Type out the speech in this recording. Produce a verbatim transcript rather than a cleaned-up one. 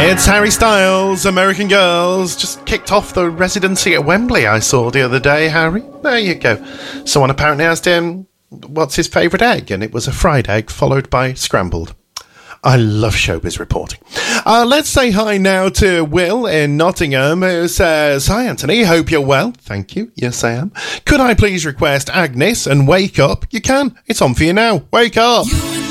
It's Harry Styles, American Girls. Just kicked off the residency at Wembley I saw the other day, Harry. There you go. Someone apparently asked him, what's his favourite egg? And it was a fried egg followed by scrambled. I love showbiz reporting. Uh, let's say hi now to Will in Nottingham, who says, hi, Anthony, hope you're well. Thank you. Yes, I am. Could I please request Agnes and Wake Up? You can. It's on for you now. Wake up. You